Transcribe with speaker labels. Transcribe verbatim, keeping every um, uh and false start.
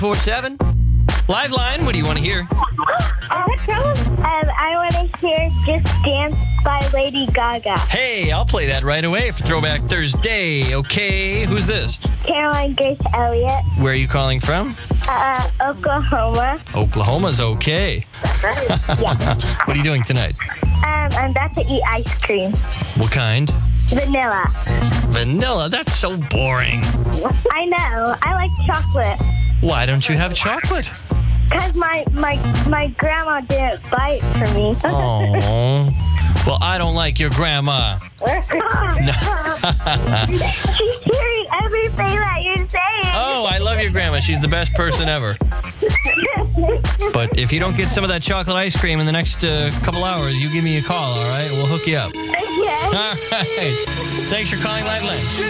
Speaker 1: four seven. Live line, what do you want to hear?
Speaker 2: Um, I want to hear Just Dance by Lady Gaga.
Speaker 1: Hey, I'll play that right away for Throwback Thursday. Okay, who's this?
Speaker 2: Caroline Grace Elliott,
Speaker 1: Where are you calling from?
Speaker 2: uh, Oklahoma.
Speaker 1: Oklahoma's okay.
Speaker 2: Yeah.
Speaker 1: What are you doing tonight?
Speaker 2: Um, I'm about to eat ice cream.
Speaker 1: What kind?
Speaker 2: Vanilla.
Speaker 1: Vanilla? That's so boring.
Speaker 2: I know. I like chocolate.
Speaker 1: Why don't you have chocolate?
Speaker 2: Because my, my, my grandma didn't buy it for me.
Speaker 1: Oh. Well, I don't like your grandma.
Speaker 2: She's hearing everything that you're saying.
Speaker 1: Oh, I love your grandma. She's the best person ever. But if you don't get some of that chocolate ice cream in the next uh, couple hours, you give me a call, all right? We'll hook you up.
Speaker 2: Yeah.
Speaker 1: All right. Thanks for calling Liveline.